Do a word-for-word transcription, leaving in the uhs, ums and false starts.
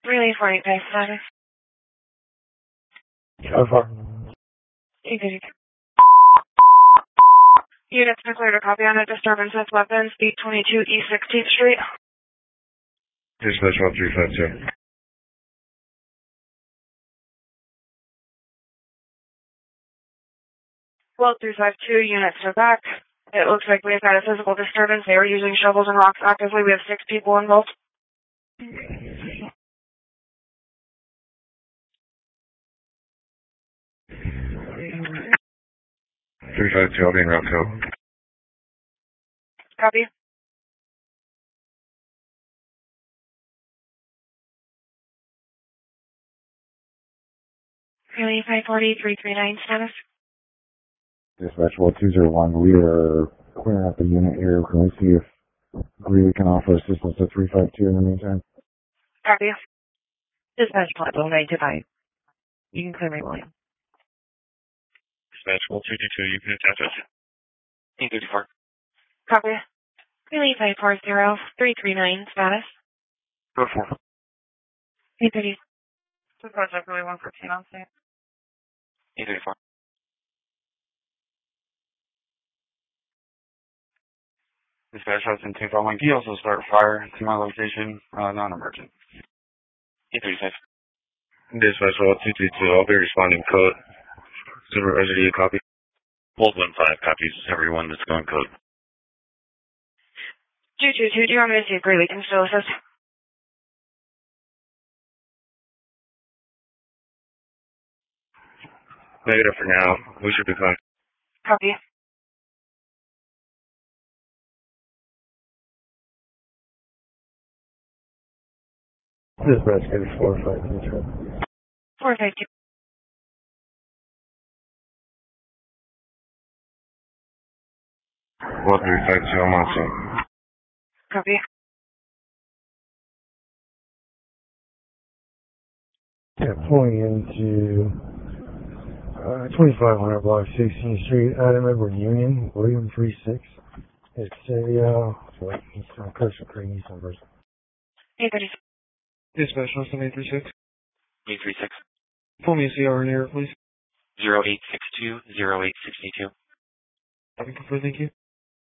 Relay forty five status. How far? eight thirty. Units declared a copy on a disturbance with weapons, B twenty-two East sixteenth Street. Dispatch one three five two. Well, three five two units are back. It looks like we've got a physical disturbance. They were using shovels and rocks actively. We have six people involved. three five two, I'll be in route code. Copy. Relay five forty three three nine status. Dispatch one two zero one, we are clearing up the unit here. Can we see if Greeley can offer assistance to three five two in the meantime? Copy. Dispatch one nine two five. You can clear my line. Dispatch one two two two, you can attach us. eight thirty-four. Copy. Relay five four zero three three nine status. Go four. eight thirty. Dispatch Relay one fourteen on state. eight thirty-four. Dispatch Hudson two five one, can you also start fire to my location, uh, non-emergent? eight thirty-six. Dispatch one two two two, I'll be responding code. Supervisor, do you copy? Hold one five copies, everyone that's going code. two two two, do you want me to see if Greeley can still assist? Negative for now, we should be fine. Copy. Dispatch get four five two. four five two. one three five two, I'm on scene. Copy. Yeah, pulling into uh, twenty-five hundred block sixteenth Street, Adam Edward Union, William three six. It's a, uh, what, Eastern Coastal Creek, Eastern version. eight thirty. Dispatch Austin eight three six. eight three six. Pull me a C R in error, please. zero eight six two, zero eight six two. I can confirm, thank you.